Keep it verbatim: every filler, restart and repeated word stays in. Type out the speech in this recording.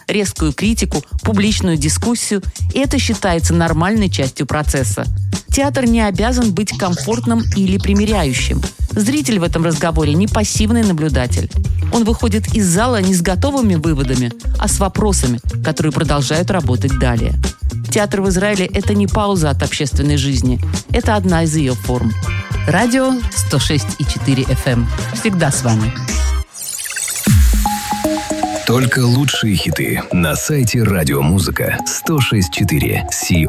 резкую критику, публичную дискуссию, и это считается нормальной частью процесса. Театр не обязан быть комфортным или примиряющим. Зритель в этом разговоре не пассивный наблюдатель. Он выходит из зала не с готовыми выводами, а с вопросами, которые продолжают работать далее. Театр в Израиле – это не пауза от общественной жизни. Это одна из ее форм. Радио сто шесть и четыре эф эм. Всегда с вами. Только лучшие хиты на сайте радиомузыка сто шесть и четыре си